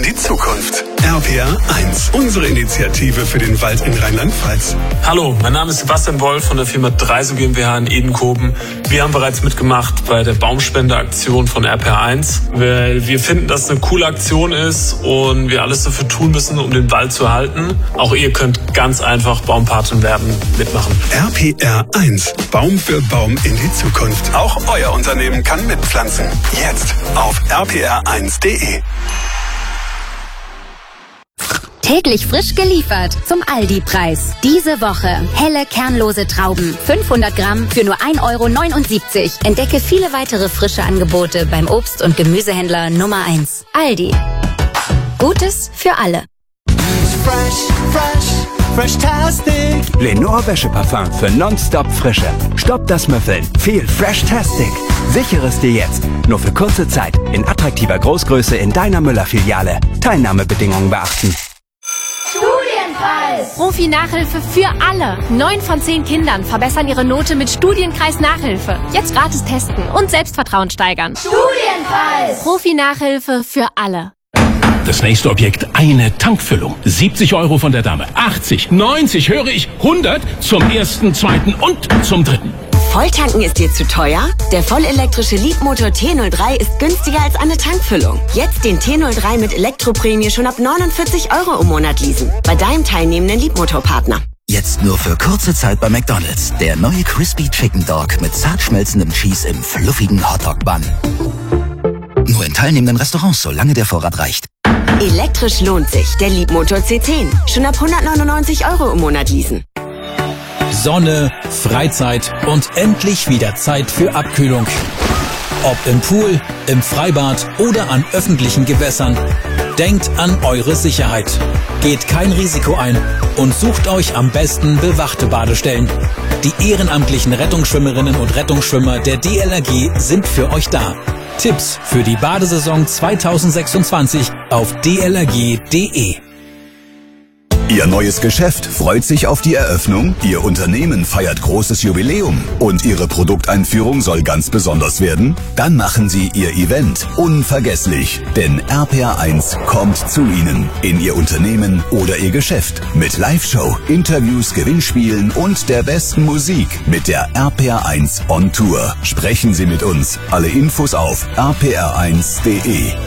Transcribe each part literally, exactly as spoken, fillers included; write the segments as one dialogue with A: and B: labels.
A: die Zukunft. R P R eins, unsere Initiative für den Wald in Rheinland-Pfalz.
B: Hallo, mein Name ist Sebastian Wolf von der Firma Dreiso GmbH in Edenkoben. Wir haben bereits mitgemacht bei der Baumspendeaktion von R P R eins, weil wir finden, dass es eine coole Aktion ist und wir alles dafür tun müssen, um den Wald zu erhalten. Auch ihr könnt ganz einfach Baumpatin werden, mitmachen.
A: R P R eins, Baum für Baum in die Zukunft. Auch euer Unternehmen kann mitpflanzen. Jetzt auf r p r eins punkt d e.
C: Täglich frisch geliefert zum Aldi-Preis. Diese Woche helle, kernlose Trauben. fünfhundert Gramm für nur ein Euro neunundsiebzig. Entdecke viele weitere frische Angebote beim Obst- und Gemüsehändler Nummer eins. Aldi. Gutes für alle.
D: Fresh, fresh, fresh-tastic.
E: Lenore Wäscheparfum für nonstop Frische. Stopp das Müffeln. Viel Fresh-tastic. Sichere es dir jetzt. Nur für kurze Zeit. In attraktiver Großgröße in deiner Müller-Filiale. Teilnahmebedingungen beachten.
F: Studienkreis. Profi-Nachhilfe für alle. Neun von zehn Kindern verbessern ihre Note mit Studienkreis-Nachhilfe. Jetzt gratis testen und Selbstvertrauen steigern.
G: Studienkreis.
F: Profi-Nachhilfe für alle.
H: Das nächste Objekt, eine Tankfüllung. siebzig Euro von der Dame. achtzig, neunzig, höre ich, hundert zum ersten, zweiten und zum dritten.
I: Volltanken ist dir zu teuer? Der vollelektrische Leapmotor T null drei ist günstiger als eine Tankfüllung. Jetzt den T null drei mit Elektroprämie schon ab neunundvierzig Euro im Monat leasen. Bei deinem teilnehmenden Leapmotor-Partner.
J: Jetzt nur für kurze Zeit bei McDonald's. Der neue Crispy Chicken Dog mit zart schmelzendem Cheese im fluffigen Hotdog-Bun. Nur in teilnehmenden Restaurants, solange der Vorrat reicht.
I: Elektrisch lohnt sich. Der Leapmotor C zehn. Schon ab hundertneunundneunzig Euro im Monat leasen.
K: Sonne, Freizeit und endlich wieder Zeit für Abkühlung. Ob im Pool, im Freibad oder an öffentlichen Gewässern. Denkt an eure Sicherheit. Geht kein Risiko ein und sucht euch am besten bewachte Badestellen. Die ehrenamtlichen Rettungsschwimmerinnen und Rettungsschwimmer der D L R G sind für euch da. Tipps für die Badesaison zweitausendsechsundzwanzig auf d l r g punkt d e.
L: Ihr neues Geschäft freut sich auf die Eröffnung, Ihr Unternehmen feiert großes Jubiläum und Ihre Produkteinführung soll ganz besonders werden? Dann machen Sie Ihr Event unvergesslich, denn R P R eins kommt zu Ihnen, in Ihr Unternehmen oder Ihr Geschäft mit Live-Show, Interviews, Gewinnspielen und der besten Musik mit der R P R eins on Tour. Sprechen Sie mit uns. Alle Infos auf r p r eins punkt d e.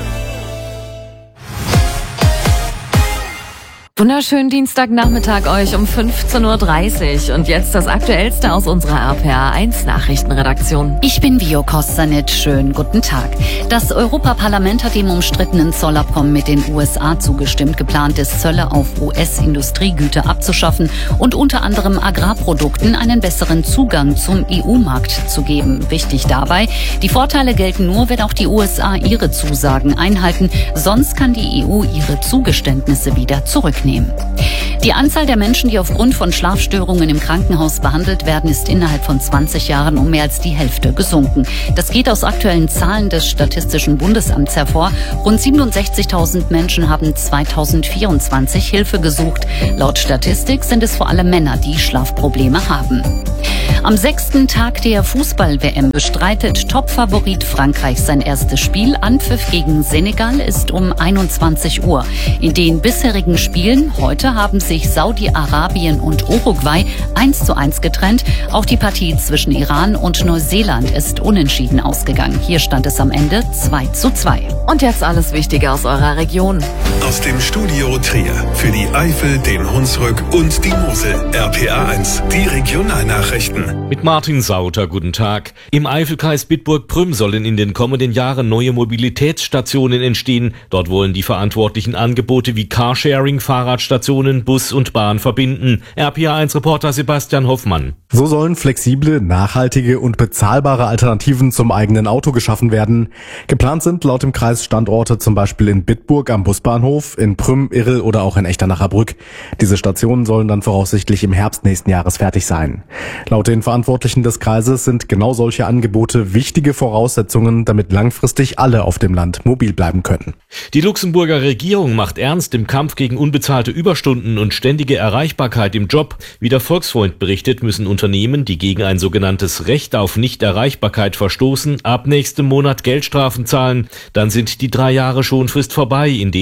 M: Wunderschönen Dienstagnachmittag euch um fünfzehn Uhr dreißig und jetzt das Aktuellste aus unserer R P R eins Nachrichtenredaktion.
N: Ich bin Vio Kostanitsch, schönen guten Tag. Das Europaparlament hat dem umstrittenen Zollabkommen mit den U S A zugestimmt. Geplant ist, Zölle auf U S-Industriegüter abzuschaffen und unter anderem Agrarprodukten einen besseren Zugang zum E U-Markt zu geben. Wichtig dabei, die Vorteile gelten nur, wenn auch die U S A ihre Zusagen einhalten, sonst kann die E U ihre Zugeständnisse wieder zurücknehmen. Die Anzahl der Menschen, die aufgrund von Schlafstörungen im Krankenhaus behandelt werden, ist innerhalb von zwanzig Jahren um mehr als die Hälfte gesunken. Das geht aus aktuellen Zahlen des Statistischen Bundesamts hervor. Rund siebenundsechzigtausend Menschen haben zweitausendvierundzwanzig Hilfe gesucht. Laut Statistik sind es vor allem Männer, die Schlafprobleme haben. Am sechsten Tag der Fußball-W M bestreitet Topfavorit Frankreich sein erstes Spiel. Anpfiff gegen Senegal ist um einundzwanzig Uhr. In den bisherigen Spielen heute haben sich Saudi-Arabien und Uruguay eins zu eins getrennt. Auch die Partie zwischen Iran und Neuseeland ist unentschieden ausgegangen. Hier stand es am Ende zwei zu zwei.
M: Und jetzt alles Wichtige aus eurer Region.
A: Aus dem Studio Trier für die Eifel, den Hunsrück und die Mosel. R P R eins, die Regionalnachrichten.
O: Mit Martin Sauter, guten Tag. Im Eifelkreis Bitburg-Prüm sollen in den kommenden Jahren neue Mobilitätsstationen entstehen. Dort wollen die Verantwortlichen Angebote wie Carsharing, Fahrradstationen, Bus und Bahn verbinden. R P R eins-Reporter Sebastian Hoffmann.
P: So sollen flexible, nachhaltige und bezahlbare Alternativen zum eigenen Auto geschaffen werden. Geplant sind laut dem Kreis Standorte zum Beispiel in Bitburg am Busbahnhof, in Prüm, Irl oder auch in Echternacher Brück. Diese Stationen sollen dann voraussichtlich im Herbst nächsten Jahres fertig sein. Laut den Verantwortlichen des Kreises sind genau solche Angebote wichtige Voraussetzungen, damit langfristig alle auf dem Land mobil bleiben können.
O: Die Luxemburger Regierung macht ernst im Kampf gegen unbezahlte Überstunden und ständige Erreichbarkeit im Job. Wie der Volksfreund berichtet, müssen Unternehmen, die gegen ein sogenanntes Recht auf Nichterreichbarkeit verstoßen, ab nächstem Monat Geldstrafen zahlen. Dann sind die drei Jahre Schonfrist vorbei, in denen die Betriebe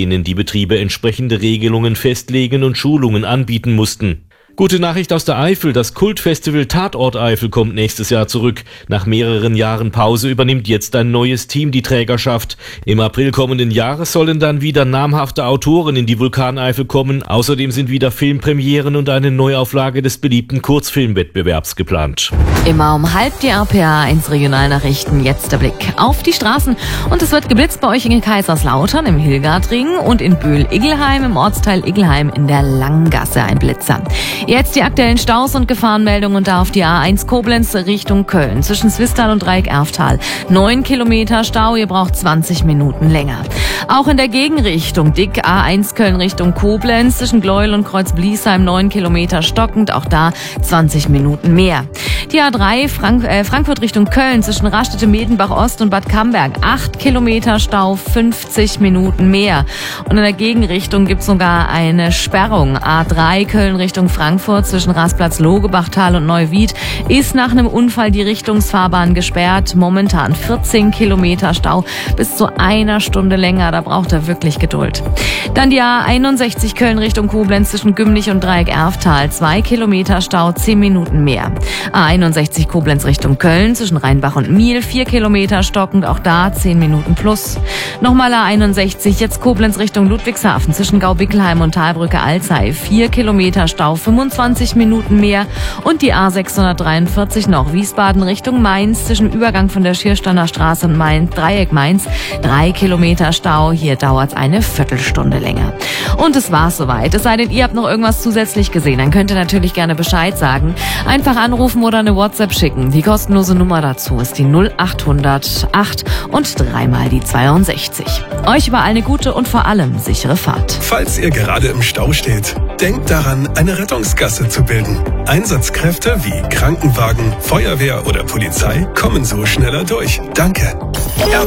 O: Betriebe entsprechende Regelungen festlegen und Schulungen anbieten mussten. Gute Nachricht aus der Eifel, das Kultfestival Tatort Eifel kommt nächstes Jahr zurück. Nach mehreren Jahren Pause übernimmt jetzt ein neues Team die Trägerschaft. Im April kommenden Jahres sollen dann wieder namhafte Autoren in die Vulkaneifel kommen. Außerdem sind wieder Filmpremieren und eine Neuauflage des beliebten Kurzfilmwettbewerbs geplant.
M: Immer um halb die R P A eins Regionalnachrichten. Jetzt der Blick auf die Straßen. Und es wird geblitzt bei euch in Kaiserslautern im Hilgardring und in Bühl-Iggelheim im Ortsteil Iggelheim in der Langgasse ein Blitzer. Jetzt die aktuellen Staus und Gefahrenmeldungen und da auf die A eins Koblenz Richtung Köln zwischen Zwistal und Dreieck-Erftal. Neun Kilometer Stau, ihr braucht zwanzig Minuten länger. Auch in der Gegenrichtung dick A eins Köln Richtung Koblenz zwischen Gleuel und Kreuz-Bliesheim neun Kilometer stockend, auch da zwanzig Minuten mehr. Die A drei Frank- äh, Frankfurt Richtung Köln zwischen Rastede, Medenbach Ost und Bad Camberg acht Kilometer Stau, fünfzig Minuten mehr. Und in der Gegenrichtung gibt's sogar eine Sperrung. A drei Köln Richtung Frankfurt zwischen Rasplatz, Logebachtal und Neuwied ist nach einem Unfall die Richtungsfahrbahn gesperrt. Momentan vierzehn Kilometer Stau, bis zu einer Stunde länger. Da braucht er wirklich Geduld. Dann die A einundsechzig Köln Richtung Koblenz zwischen Gümlich und Dreieck-Erftal. zwei Kilometer Stau, zehn Minuten mehr. A einundsechzig Koblenz Richtung Köln zwischen Rheinbach und Miel. vier Kilometer stockend, auch da zehn Minuten plus. Nochmal A einundsechzig, jetzt Koblenz Richtung Ludwigshafen zwischen Gau-Bickelheim und Talbrücke Alzey. vier Kilometer Stau, fünfundzwanzig Minuten mehr. Und die A sechshundertdreiundvierzig noch Wiesbaden Richtung Mainz zwischen Übergang von der Schiersteiner Straße und Mainz, Dreieck Mainz. drei Kilometer Stau, hier dauert es eine Viertelstunde länger. Und es war's soweit. Es sei denn, ihr habt noch irgendwas zusätzlich gesehen, dann könnt ihr natürlich gerne Bescheid sagen. Einfach anrufen oder eine WhatsApp schicken. Die kostenlose Nummer dazu ist die null achthundert acht und dreimal die zweiundsechzig. Euch überall eine gute und vor allem sichere Fahrt.
A: Falls ihr gerade im Stau steht, denkt daran, eine Rettungsgasse zu bilden. Einsatzkräfte wie Krankenwagen, Feuerwehr oder Polizei kommen so schneller durch. Danke.